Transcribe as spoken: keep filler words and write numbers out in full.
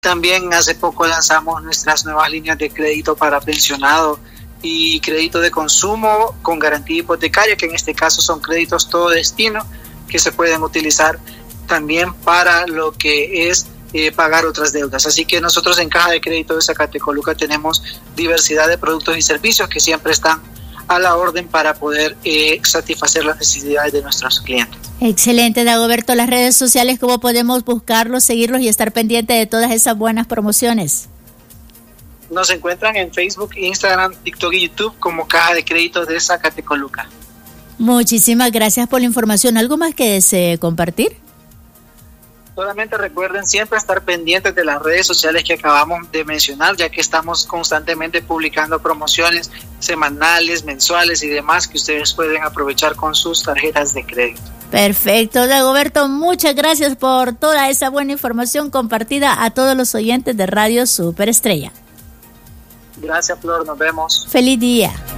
También hace poco lanzamos nuestras nuevas líneas de crédito para pensionados y crédito de consumo con garantía hipotecaria, que en este caso son créditos todo destino que se pueden utilizar también para lo que es eh, pagar otras deudas. Así que nosotros en Caja de Crédito de Zacatecoluca tenemos diversidad de productos y servicios que siempre están a la orden para poder eh, satisfacer las necesidades de nuestros clientes. Excelente, Dagoberto. Las redes sociales, ¿cómo podemos buscarlos, seguirlos y estar pendiente de todas esas buenas promociones? Nos encuentran en Facebook, Instagram, TikTok y YouTube como Caja de Crédito de Zacatecoluca. Muchísimas gracias por la información. ¿Algo más que desee compartir? Solamente recuerden siempre estar pendientes de las redes sociales que acabamos de mencionar, ya que estamos constantemente publicando promociones semanales, mensuales y demás que ustedes pueden aprovechar con sus tarjetas de crédito. Perfecto, Dagoberto, muchas gracias por toda esa buena información compartida a todos los oyentes de Radio Superestrella. Gracias, Flor, nos vemos. Feliz día.